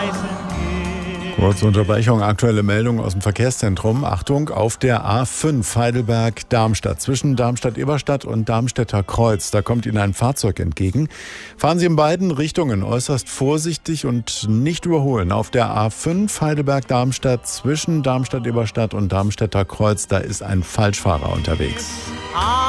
Kurze Unterbrechung, aktuelle Meldung aus dem Verkehrszentrum. Achtung, auf der A5 Heidelberg-Darmstadt, zwischen Darmstadt-Eberstadt und Darmstädter Kreuz. Da kommt Ihnen ein Fahrzeug entgegen. Fahren Sie in beiden Richtungen äußerst vorsichtig und nicht überholen. Auf der A5 Heidelberg-Darmstadt, zwischen Darmstadt-Eberstadt und Darmstädter Kreuz, da ist ein Falschfahrer unterwegs.